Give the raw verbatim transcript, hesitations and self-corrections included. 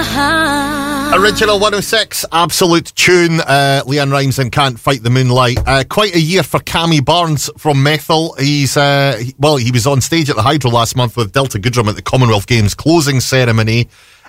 Original one oh six, absolute tune. uh, Leanne Rimes and Can't Fight the Moonlight. Uh, quite a year for Cammy Barnes from Methil. He's, uh, he, well, he was on stage at the Hydro last month with Delta Goodrem at the Commonwealth Games closing ceremony.